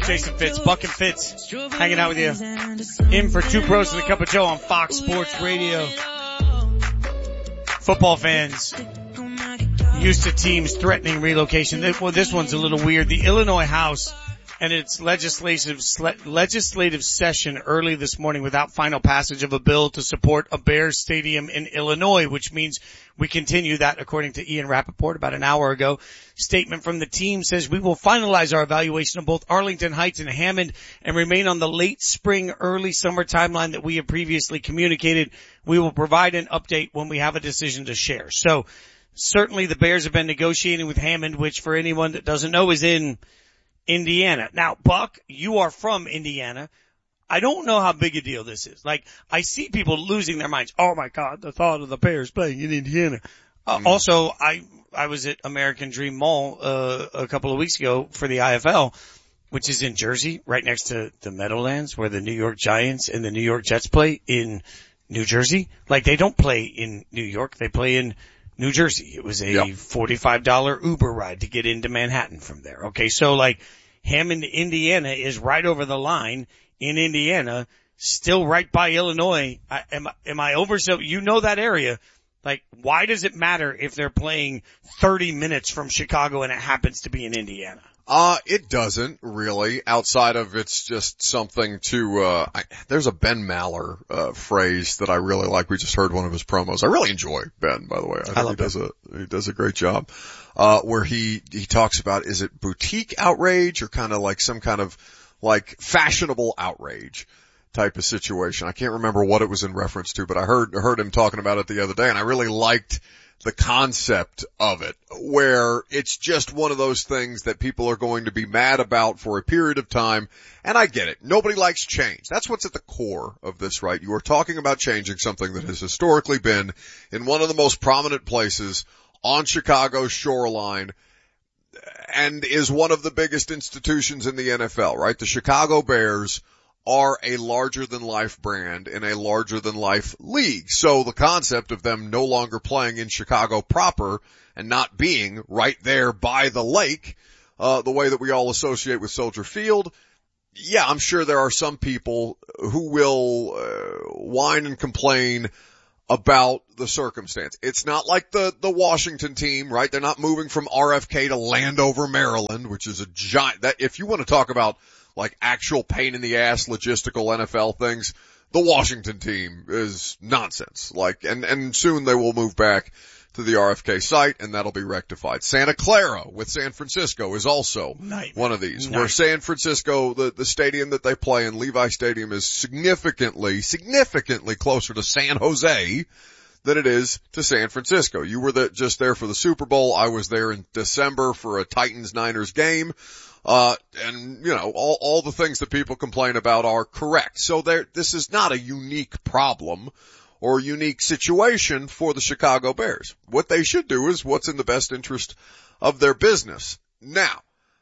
Jason Fitz, Buck and Fitz, hanging out with you. In for Two Pros and a Cup of Joe on Fox Sports Radio. Football fans used to teams threatening relocation. Well, this one's a little weird. The Illinois House and its legislative session early this morning without final passage of a bill to support a Bears stadium in Illinois, which means we continue that, according to Ian Rappaport about an hour ago. Statement from the team says we will finalize our evaluation of both Arlington Heights and Hammond and remain on the late spring, early summer timeline that we have previously communicated. We will provide an update when we have a decision to share. So certainly the Bears have been negotiating with Hammond, which for anyone that doesn't know is in Indiana. Now, Buck, you are from Indiana. I don't know how big a deal this is. Like, I see people losing their minds. Oh my God, the thought of the Bears playing in Indiana. Also, I was at American Dream Mall, a couple of weeks ago for the IFL, which is in Jersey, right next to the Meadowlands where the New York Giants and the New York Jets play in New Jersey. Like, they don't play in New York, they play in New Jersey. It was a $45 Uber ride to get into Manhattan from there. Okay, so like Hammond, Indiana is right over the line in Indiana, still right by Illinois. Am I over? So you know that area. Like, why does it matter if they're playing 30 minutes from Chicago and it happens to be in Indiana? It doesn't really, outside of it's just something to, there's a Ben Maller, phrase that I really like. We just heard one of his promos. I really enjoy Ben, by the way. I think he does a great job, where he talks about, is it boutique outrage or kind of like some kind of like fashionable outrage type of situation. I can't remember what it was in reference to, but I heard him talking about it the other day and I really liked the concept of it, where it's just one of those things that people are going to be mad about for a period of time. And I get it. Nobody likes change. That's what's at the core of this, right? You are talking about changing something that has historically been in one of the most prominent places on Chicago's shoreline and is one of the biggest institutions in the NFL, right? The Chicago Bears are a larger-than-life brand in a larger-than-life league. So the concept of them no longer playing in Chicago proper and not being right there by the lake, the way that we all associate with Soldier Field, yeah, I'm sure there are some people who will whine and complain about the circumstance. It's not like the Washington team, right? They're not moving from RFK to Landover, Maryland, which is a giant, that if you want to talk about like actual pain in the ass logistical NFL things, the Washington team is nonsense. Like, and soon they will move back to the RFK site and that'll be rectified. Santa Clara with San Francisco is also one of these, where San Francisco, the stadium that they play in, Levi Stadium, is significantly closer to San Jose than it is to San Francisco. You were just there for the Super Bowl. I was there in December for a Titans-Niners game. And you know, all the things that people complain about are correct. So this is not a unique problem or unique situation for the Chicago Bears. What they should do is what's in the best interest of their business. Now,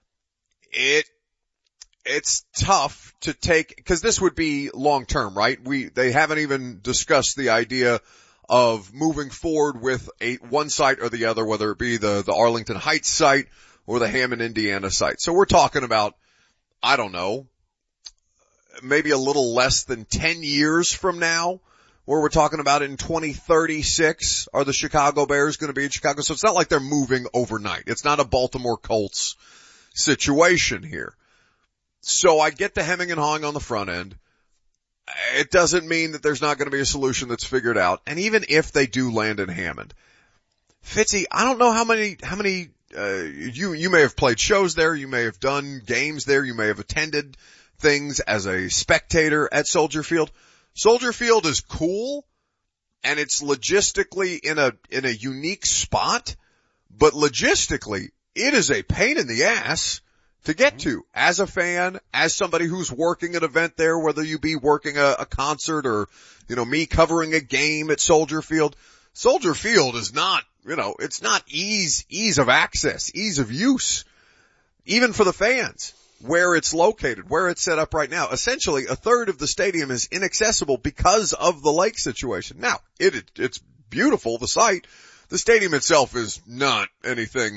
it's tough to take, because this would be long term, right? They haven't even discussed the idea of moving forward with one site or the other, whether it be the Arlington Heights site or the Hammond, Indiana site. So we're talking about, I don't know, maybe a little less than 10 years from now, where we're talking about in 2036, are the Chicago Bears going to be in Chicago? So it's not like they're moving overnight. It's not a Baltimore Colts situation here. So I get the hemming and hawing on the front end. It doesn't mean that there's not going to be a solution that's figured out. And even if they do land in Hammond, Fitzy, I don't know how many, you may have played shows there, you may have done games there, you may have attended things as a spectator at Soldier Field. Soldier Field is cool, and it's logistically in a unique spot, but logistically, it is a pain in the ass to get to as a fan, as somebody who's working an event there, whether you be working a concert or, you know, me covering a game at Soldier Field. Soldier Field is not, you know, it's not ease of access, ease of use, even for the fans, where it's located, where it's set up right now. Essentially, a third of the stadium is inaccessible because of the lake situation. Now, it's beautiful, the site. The stadium itself is not anything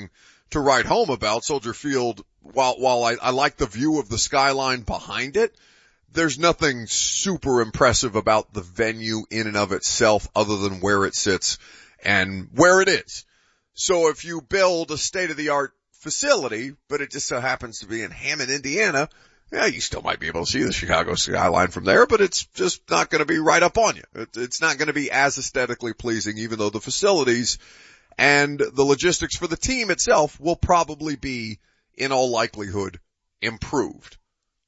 to write home about. Soldier Field, while I like the view of the skyline behind it, there's nothing super impressive about the venue in and of itself other than where it sits and where it is. So if you build a state-of-the-art facility, but it just so happens to be in Hammond, Indiana, yeah, you still might be able to see the Chicago skyline from there, but it's just not going to be right up on you. It's not going to be as aesthetically pleasing, even though the facilities and the logistics for the team itself will probably be, in all likelihood, improved.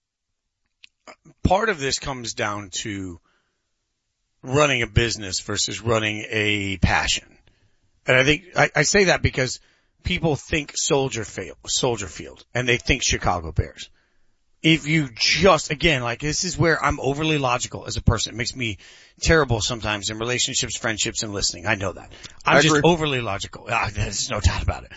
Part of this comes down to running a business versus running a passion. And I think, I say that because people think Soldier Field, and they think Chicago Bears. If you just, again, like this is where I'm overly logical as a person. It makes me terrible sometimes in relationships, friendships, and listening. I know that. I'm just overly logical. There's no doubt about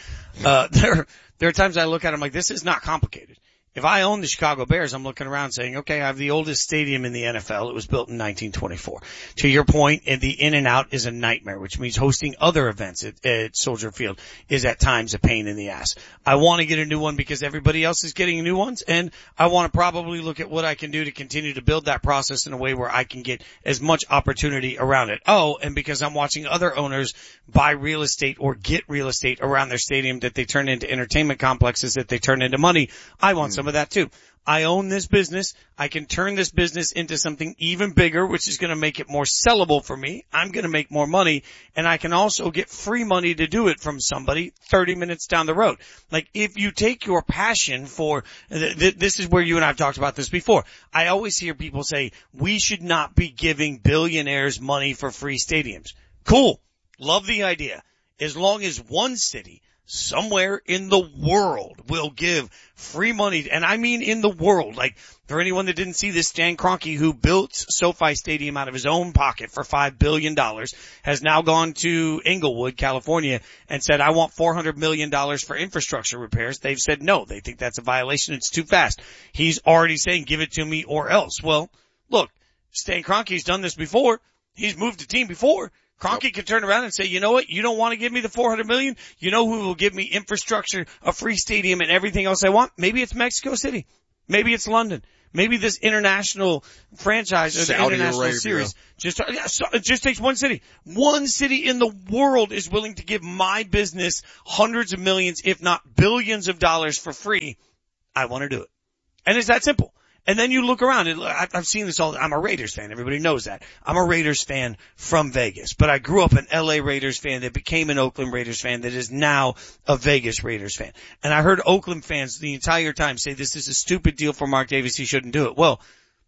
it. There are times I look at it, I'm like, this is not complicated. If I own the Chicago Bears, I'm looking around saying, okay, I have the oldest stadium in the NFL. It was built in 1924. To your point, the in and out is a nightmare, which means hosting other events at Soldier Field is at times a pain in the ass. I want to get a new one because everybody else is getting new ones, and I want to probably look at what I can do to continue to build that process in a way where I can get as much opportunity around it. Oh, and because I'm watching other owners buy real estate or get real estate around their stadium that they turn into entertainment complexes, that they turn into money, I want some of that too. I own this business. I can turn this business into something even bigger, which is going to make it more sellable for me. I'm going to make more money, and I can also get free money to do it from somebody 30 minutes down the road. Like, if you take your passion for, this is where you and I have talked about this before. I always hear people say, we should not be giving billionaires money for free stadiums. Cool. Love the idea. As long as one city somewhere in the world will give free money, and I mean in the world. Like, for anyone that didn't see this, Stan Kroenke, who built SoFi Stadium out of his own pocket for $5 billion, has now gone to Inglewood, California, and said, I want $400 million for infrastructure repairs. They've said no. They think that's a violation. It's too fast. He's already saying, give it to me or else. Well, look, Stan Kroenke's done this before. He's moved a team before. Kroenke could turn around and say, you know what? You don't want to give me the $400 million? You know who will give me infrastructure, a free stadium, and everything else I want? Maybe it's Mexico City. Maybe it's London. Maybe this international franchise or the international Arabia series. It just takes one city. One city in the world is willing to give my business hundreds of millions, if not billions of dollars for free. I want to do it. And it's that simple. And then you look around, and I've seen this all. I'm a Raiders fan. Everybody knows that. I'm a Raiders fan from Vegas, but I grew up an LA Raiders fan that became an Oakland Raiders fan that is now a Vegas Raiders fan. And I heard Oakland fans the entire time say this is a stupid deal for Mark Davis. He shouldn't do it. Well,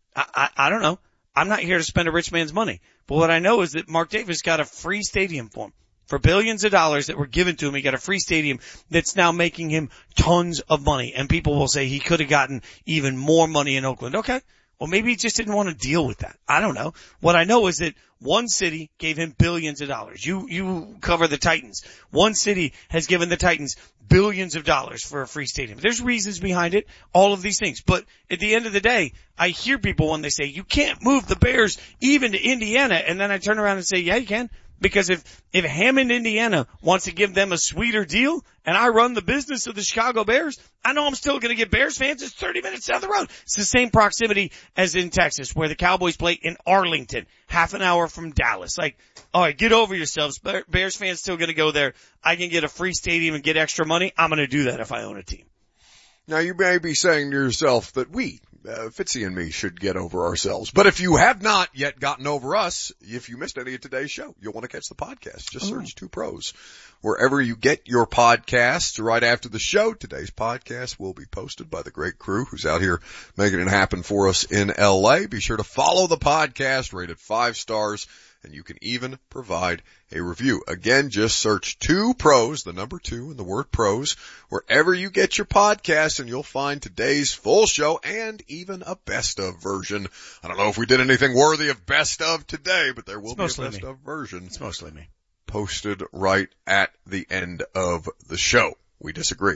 I don't know. I'm not here to spend a rich man's money. But what I know is that Mark Davis got a free stadium for him. For billions of dollars that were given to him, he got a free stadium that's now making him tons of money. And people will say he could have gotten even more money in Oakland. Okay. Well, maybe he just didn't want to deal with that. I don't know. What I know is that one city gave him billions of dollars. You cover the Titans. One city has given the Titans billions of dollars for a free stadium. There's reasons behind it, all of these things. But at the end of the day, I hear people when they say, you can't move the Bears even to Indiana. And then I turn around and say, yeah, you can. Because if Hammond, Indiana wants to give them a sweeter deal and I run the business of the Chicago Bears, I know I'm still going to get Bears fans. It's 30 minutes down the road. It's the same proximity as in Texas where the Cowboys play in Arlington, half an hour from Dallas. Like, all right, get over yourselves. Bears fans still going to go there. I can get a free stadium and get extra money. I'm going to do that if I own a team. Now you may be saying to yourself that Fitzy and me should get over ourselves. But if you have not yet gotten over us, if you missed any of today's show, you'll want to catch the podcast. Just search Two Pros. Wherever you get your podcasts, right after the show, today's podcast will be posted by the great crew who's out here making it happen for us in LA. Be sure to follow the podcast, rate it 5 stars, and you can even provide a review. Again, just search Two Pros, the number 2 and the word pros, wherever you get your podcasts, and you'll find today's full show and even a best of version. I don't know if we did anything worthy of best of today, but there will be a best of version. It's mostly me. Posted right at the end of the show. We disagree.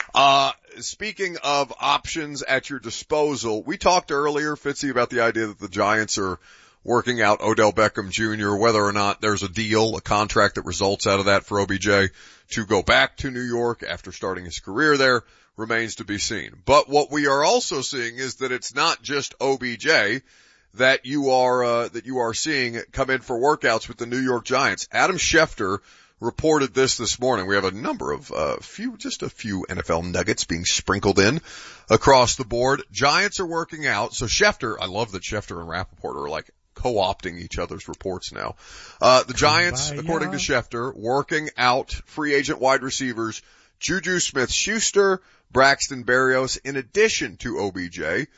Speaking of options at your disposal, we talked earlier, Fitzy, about the idea that the Giants are working out Odell Beckham Jr., whether or not there's a deal, a contract that results out of that for OBJ to go back to New York after starting his career there remains to be seen. But what we are also seeing is that it's not just OBJ that you are seeing come in for workouts with the New York Giants. Adam Schefter reported this morning. We have a number of just a few NFL nuggets being sprinkled in across the board. Giants are working out. So Schefter, I love that Schefter and Rappaport are like co-opting each other's reports now. The Giants, according to Schefter, working out free agent wide receivers Juju Smith-Schuster, Braxton Berrios, in addition to OBJ.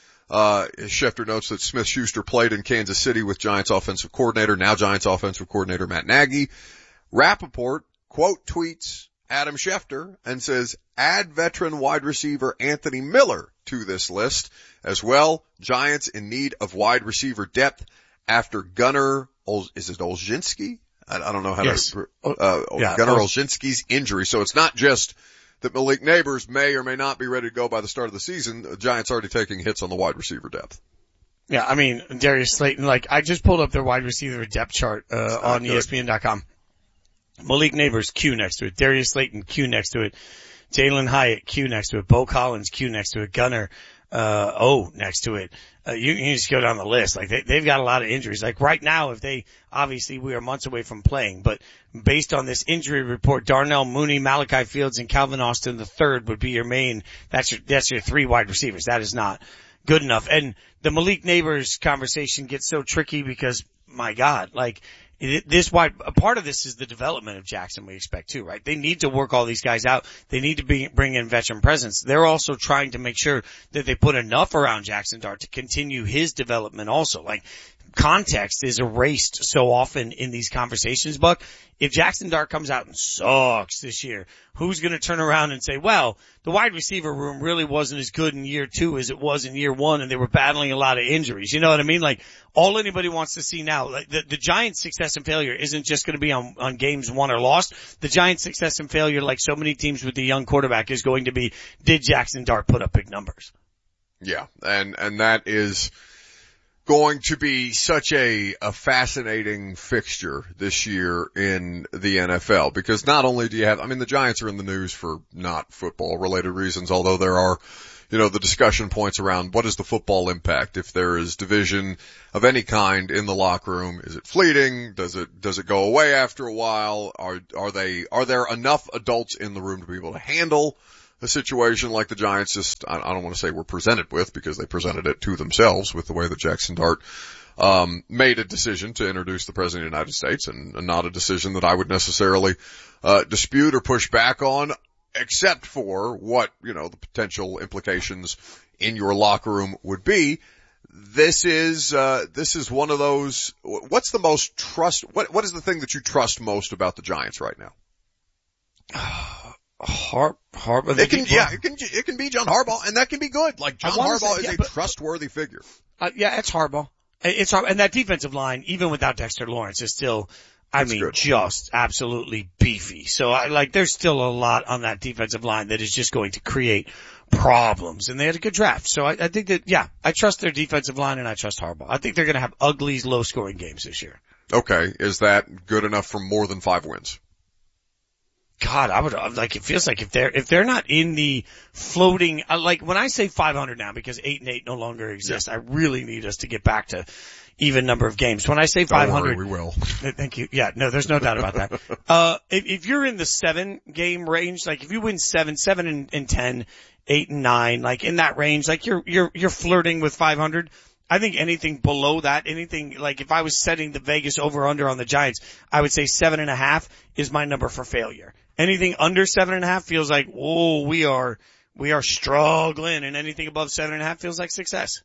Schefter notes that Smith-Schuster played in Kansas City with Giants offensive coordinator, now Giants offensive coordinator Matt Nagy. Rappaport, quote, tweets Adam Schefter and says, add veteran wide receiver Anthony Miller to this list as well. Giants in need of wide receiver depth after Gunnar, is it Olszynski? I don't know how to, Gunnar Olszynski's injury. So it's not just that Malik Neighbors may or may not be ready to go by the start of the season. The Giants already taking hits on the wide receiver depth. Yeah, I mean, Darius Slayton, like, I just pulled up their wide receiver depth chart, on ESPN.com. Malik Neighbors, Q next to it. Darius Slayton, Q next to it. Jalen Hyatt, Q next to it. Bo Collins, Q next to it. Gunnar, O next to it. You can just go down the list. Like, they've got a lot of injuries. Like, right now, obviously we are months away from playing, but based on this injury report, Darnell Mooney, Malachi Fields, and Calvin Austin III would be your main, that's your 3 wide receivers. That is not good enough. And the Malik Neighbors conversation gets so tricky because, my God, like, a part of this is the development of Jackson, we expect too, right? They need to work all these guys out. They need to bring in veteran presence. They're also trying to make sure that they put enough around Jackson Dart to continue his development also. Like, context is erased so often in these conversations, Buck. If Jackson Dart comes out and sucks this year, who's going to turn around and say, well, the wide receiver room really wasn't as good in year 2 as it was in year 1, and they were battling a lot of injuries. You know what I mean? Like, all anybody wants to see now, like, the Giants' success and failure isn't just going to be on games won or lost. The Giants' success and failure, like so many teams with the young quarterback, is going to be, did Jackson Dart put up big numbers? Yeah, and that is going to be such a fascinating fixture this year in the NFL, because not only do you have, I mean, the Giants are in the news for not football related reasons, although there are, the discussion points around what is the football impact if there is division of any kind in the locker room. Is it fleeting? Does it go away after a while? Are there enough adults in the room to be able to handle a situation like the Giants just, I don't want to say were presented with, because they presented it to themselves with the way that Jackson Dart made a decision to introduce the President of the United States, and not a decision that I would necessarily dispute or push back on, except for what, the potential implications in your locker room would be. This is one of those, what's the most what is the thing that you trust most about the Giants right now? Harbaugh. It can be John Harbaugh, and that can be good. Like, John Harbaugh is a trustworthy figure. It's Harbaugh. It's Harbaugh. And that defensive line, even without Dexter Lawrence, is still, just absolutely beefy. So there's still a lot on that defensive line that is just going to create problems. And they had a good draft. So I think that, I trust their defensive line, and I trust Harbaugh. I think they're going to have ugly, low scoring games this year. Okay. Is that good enough for more than 5 wins? God, it feels like if they're not in the floating, when I say 500 now, because 8-8 no longer exists, I really need us to get back to even number of games. When I say 500, we will. Thank you. Yeah, no, there's no doubt about that. If you're in the 7 game range, like if you win 7 and 10, 8 and 9, like in that range, like you're flirting with 500. I think anything below that, like if I was setting the Vegas over under on the Giants, I would say 7.5 is my number for failure. Anything under 7.5 feels like, whoa, we are struggling, and anything above 7.5 feels like success.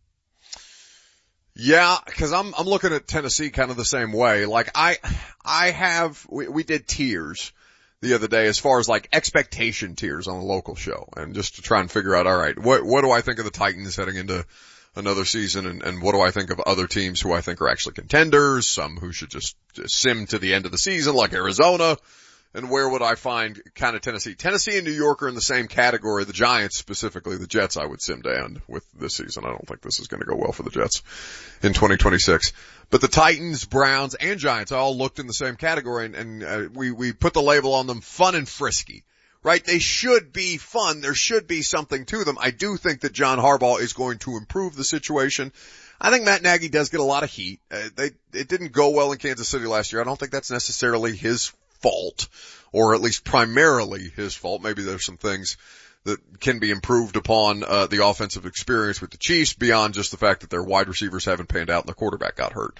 Yeah, cause I'm looking at Tennessee kind of the same way. Like we did tiers the other day as far as like expectation tiers on a local show, and just to try and figure out, all right, what do I think of the Titans heading into another season, and what do I think of other teams who I think are actually contenders, some who should just sim to the end of the season like Arizona, And where would I find kind of Tennessee? Tennessee and New York are in the same category. The Giants, specifically the Jets, I would sim down with this season. I don't think this is going to go well for the Jets in 2026. But the Titans, Browns, and Giants all looked in the same category, and we put the label on them, fun and frisky. Right? They should be fun. There should be something to them. I do think that John Harbaugh is going to improve the situation. I think Matt Nagy does get a lot of heat. It didn't go well in Kansas City last year. I don't think that's necessarily his fault, or at least primarily his fault. Maybe there's some things that can be improved upon, the offensive experience with the Chiefs beyond just the fact that their wide receivers haven't panned out and their quarterback got hurt.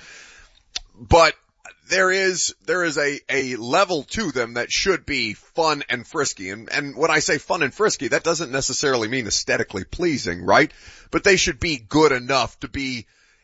But there is a level to them that should be fun and frisky. And when I say fun and frisky, that doesn't necessarily mean aesthetically pleasing, right? But they should be good enough to be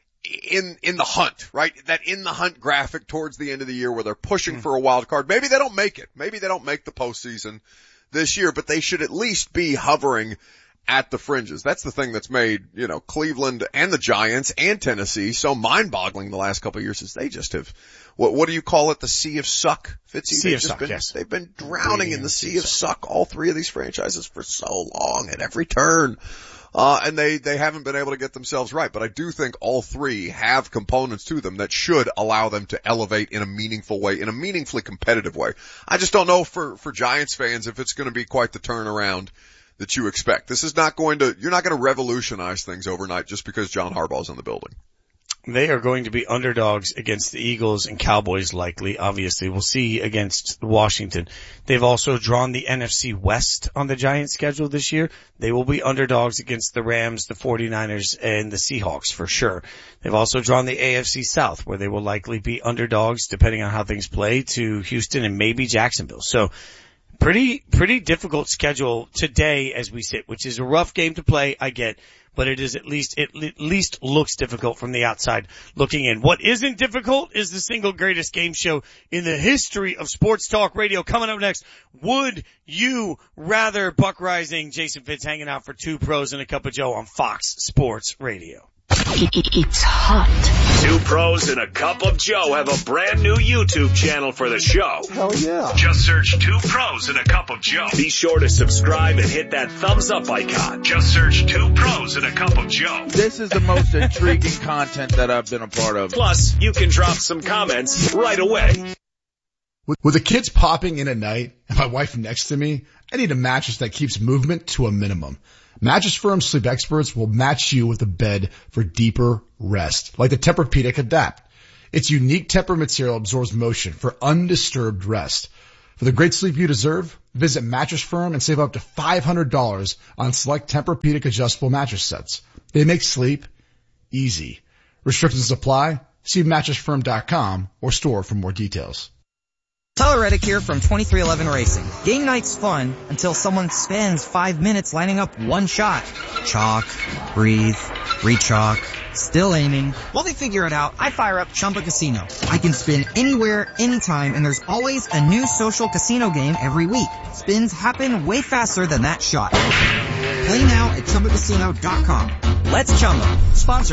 in the hunt, right? That in the hunt graphic towards the end of the year where they're pushing for a wild card. Maybe they don't make it. Maybe they don't make the postseason this year, but they should at least be hovering at the fringes. That's the thing that's made, Cleveland and the Giants and Tennessee so mind-boggling the last couple of years is they just have, what do you call it? The sea of suck? Fitzy, sea of suck, yes. They've been drowning in the sea of suck, all three of these franchises for so long at every turn. And they haven't been able to get themselves right. But I do think all three have components to them that should allow them to elevate in a meaningful way, in a meaningfully competitive way. I just don't know for Giants fans if it's going to be quite the turnaround that you expect. You're not going to revolutionize things overnight just because John Harbaugh's in the building. They are going to be underdogs against the Eagles and Cowboys likely, obviously. We'll see against Washington. They've also drawn the NFC West on the Giants schedule this year. They will be underdogs against the Rams, the 49ers, and the Seahawks for sure. They've also drawn the AFC South, where they will likely be underdogs, depending on how things play, to Houston and maybe Jacksonville. So pretty difficult schedule today as we sit, which is a rough game to play, I get. But it at least looks difficult from the outside looking in. What isn't difficult is the single greatest game show in the history of sports talk radio. Coming up next, would you rather? Buck Rising, Jason Fitz hanging out for Two Pros and a Cup of Joe on Fox Sports Radio. It's hot. Two Pros and a Cup of Joe have a brand new YouTube channel for the show. Hell yeah. Just search Two Pros and a Cup of Joe. Be sure to subscribe and hit that thumbs up icon. Just search Two Pros and a Cup of Joe. This is the most intriguing content that I've been a part of. Plus, you can drop some comments right away. With the kids popping in at night and my wife next to me, I need a mattress that keeps movement to a minimum. Mattress Firm Sleep Experts will match you with a bed for deeper rest, like the Tempur-Pedic Adapt. Its unique Tempur material absorbs motion for undisturbed rest. For the great sleep you deserve, visit Mattress Firm and save up to $500 on select Tempur-Pedic adjustable mattress sets. They make sleep easy. Restrictions apply. See mattressfirm.com or store for more details. Tyler Reddick here from 2311 Racing. Game night's fun until someone spends 5 minutes lining up one shot. Chalk, breathe, re-chalk, still aiming. While they figure it out, I fire up Chumba Casino. I can spin anywhere, anytime, and there's always a new social casino game every week. Spins happen way faster than that shot. Play now at ChumbaCasino.com. Let's Chumba. Sponsor